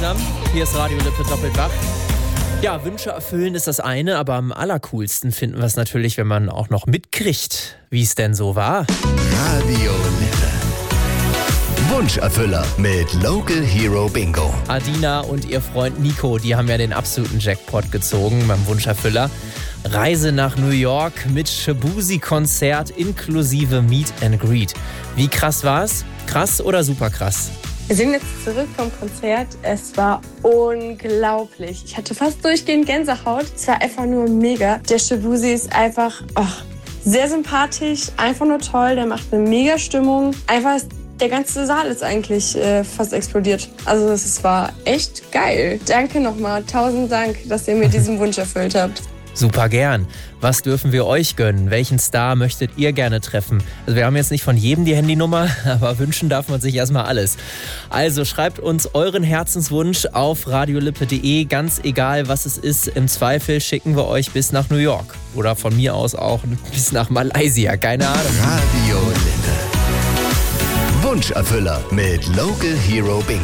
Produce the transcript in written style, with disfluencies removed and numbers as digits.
zusammen. Hier ist Radio Lippe Doppelbach. Ja, Wünsche erfüllen ist das eine, aber am allercoolsten finden wir es natürlich, wenn man auch noch mitkriegt, wie es denn so war. Radio Lippe. Wunscherfüller mit Local Hero Bingo. Adina und ihr Freund Nico, die haben ja den absoluten Jackpot gezogen beim Wunscherfüller. Reise nach New York mit Shaboozey-Konzert inklusive Meet and Greet. Wie krass war's? Krass oder super krass? Wir sind jetzt zurück vom Konzert. Es war unglaublich. Ich hatte fast durchgehend Gänsehaut. Es war einfach nur mega. Der Shaboozey ist einfach sehr sympathisch, einfach nur toll. Der macht eine mega Stimmung. Einfach der ganze Saal ist eigentlich fast explodiert. Also es war echt geil. Danke nochmal. 1000 Dank, dass ihr mir diesen Wunsch erfüllt habt. Super gern. Was dürfen wir euch gönnen? Welchen Star möchtet ihr gerne treffen? Also wir haben jetzt nicht von jedem die Handynummer, aber wünschen darf man sich erstmal alles. Also schreibt uns euren Herzenswunsch auf radiolippe.de, ganz egal was es ist. Im Zweifel schicken wir euch bis nach New York. Oder von mir aus auch bis nach Malaysia, keine Ahnung. Radio Lippe. Wunscherfüller mit Local Hero Bingo.